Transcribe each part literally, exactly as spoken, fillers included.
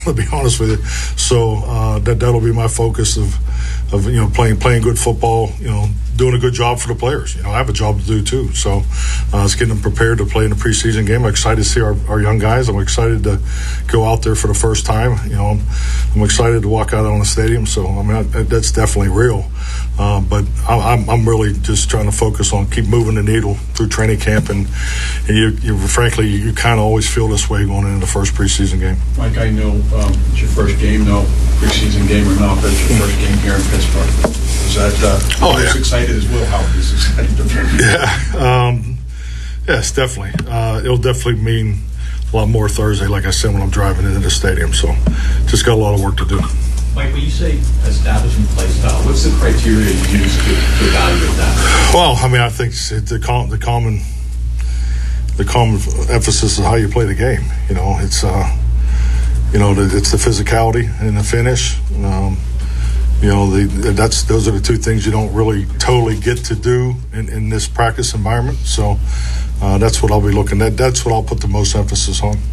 to be honest with you. So uh, that that'll be my focus of, of you know playing playing good football. You know, doing a good job for the players. You know, I have a job to do too. So uh, it's getting them prepared to play in a preseason game. I'm excited to see our, our young guys. I'm excited to go out there for the first time. You know, I'm, I'm excited to walk out on the stadium. So I mean, I, that's definitely real. Um, but I, I'm I'm really just trying to focus on keep moving the needle through training camp, and, and you, you frankly you, you kind of always feel this way going into the first preseason game. Mike, I know um, it's your first game, no preseason game or not, but it's your first game here in Pittsburgh. Is that uh, oh, yeah. excited as Will Howard is excited to play? Yeah, um, yes, definitely. Uh, it'll definitely mean a lot more Thursday, like I said, when I'm driving into the stadium. So just got a lot of work to do. Mike, when you say establishing play style, what's the criteria you use to, to evaluate that? Well, I mean, I think the com- the common the common emphasis is how you play the game. You know, it's uh, you know, the, it's the physicality and the finish. Um, you know, the, that's those are the two things you don't really totally get to do in, in this practice environment. So uh, that's what I'll be looking at. That's what I'll put the most emphasis on.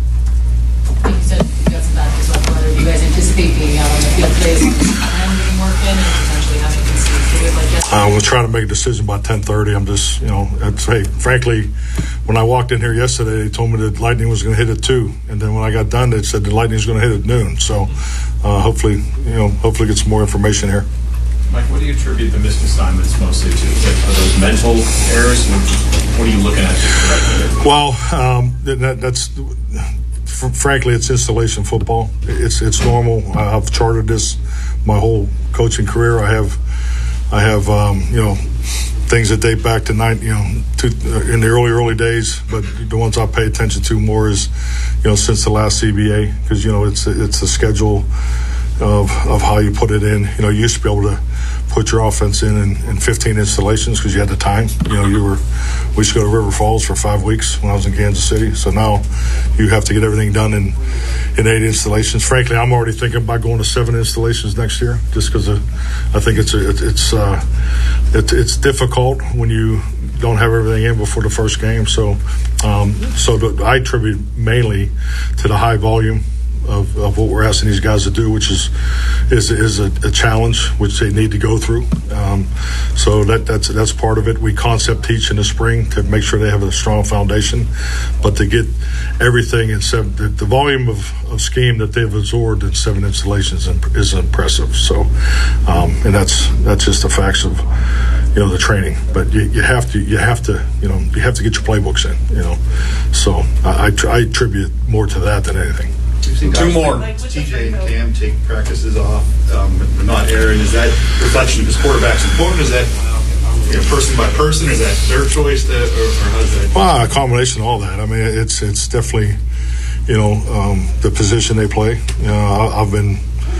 You said you got some back as well. Whether you guys anticipate being out on the field today, and getting work in, and potentially having considered like yesterday? Uh, we'll try to make a decision by ten thirty. I'm just, you know, it's, hey, frankly, when I walked in here yesterday, they told me that Lightning was going to hit at two, and then when I got done, they said the Lightning's going to hit at noon. So, uh, hopefully, you know, hopefully get some more information here. Mike, what do you attribute the missed assignments mostly to? Are those mental errors? What are you looking at to correct it? Well, um, that, that's. Frankly, it's installation football. It's it's normal. I've charted this my whole coaching career. I have, I have, um, you know, things that date back to nine, you know, to, uh, in the early early days. But the ones I pay attention to more is, you know, since the last C B A, because you know it's it's the schedule of of how you put it in. You know, you used to be able to put your offense in in, in fifteen installations because you had the time. You know, you were we used to go to River Falls for five weeks when I was in Kansas City. So now you have to get everything done in in eight installations. Frankly, I'm already thinking about going to seven installations next year, just because I think it's a, it's uh, it, it's difficult when you don't have everything in before the first game. So um, so the, I attribute mainly to the high volume Of, of what we're asking these guys to do, which is is is a, a challenge which they need to go through. Um, so that that's that's part of it. We concept teach in the spring to make sure they have a strong foundation, but to get everything in seven, the, the volume of, of scheme that they've absorbed in seven installations is impressive. So, um, and that's that's just the facts of you know the training. But you, you have to you have to you know you have to get your playbooks in. You know, so I, I, I attribute more to that than anything. Two more. T J and Cam take practices off, um, but not Aaron. Is that reflection of his quarterback's important? Is that you know, person by person? Is that their choice, to, or, or how's that? Well, a combination of all that. I mean, it's it's definitely, you know, um, the position they play. You know, I've been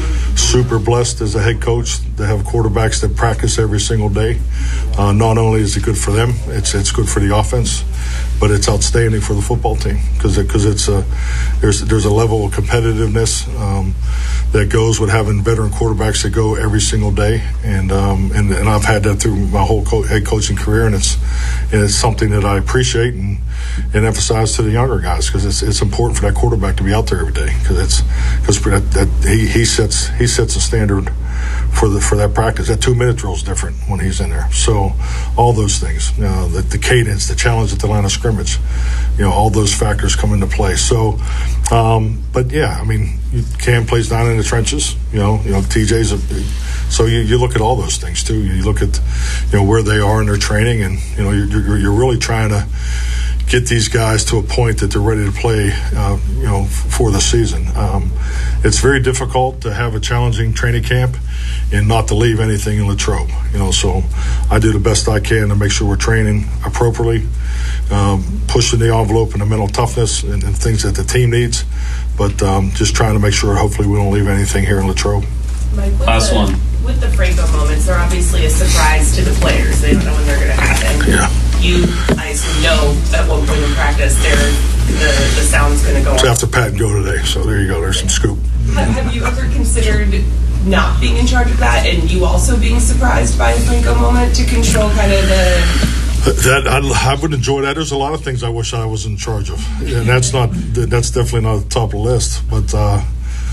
super blessed as a head coach to have quarterbacks that practice every single day. Uh, not only is it good for them, it's it's good for the offense, but it's outstanding for the football team because because it's a there's there's a level of competitiveness um, that goes with having veteran quarterbacks that go every single day, and um, and and I've had that through my whole co- head coaching career, and it's and it's something that I appreciate and and emphasize to the younger guys because it's it's important for that quarterback to be out there every day because it's because that, that he he sets he sets a standard for the for that practice. That two minute drill is different when he's in there. So all those things, you know, the, the cadence, the challenge at the line of scrimmage, you know, all those factors come into play. So, um, but yeah, I mean, Cam plays down in the trenches. You know, you know, T J's a. So you, you look at all those things too. You look at, you know, where they are in their training, and you know, you're you're, you're really trying to get these guys to a point that they're ready to play, uh, you know, for the season. Um, it's very difficult to have a challenging training camp and not to leave anything in Latrobe, you know, so I do the best I can to make sure we're training appropriately, um, pushing the envelope and the mental toughness and, and things that the team needs, but um, just trying to make sure hopefully we don't leave anything here in Latrobe. Mike, with Last the, one. With the Franco moments, they're obviously a surprise to the players. They don't know when they're going to happen. Yeah. You, I assume, know at one point in practice they're, the, the sound's going to go So on. after Pat and go today, so there you go. There's some scoop. Have, have you ever considered not being in charge of that and you also being surprised by a Franco moment to control kind of the... That I, I would enjoy that. There's a lot of things I wish I was in charge of, and that's not that's definitely not at the top of the list. But uh,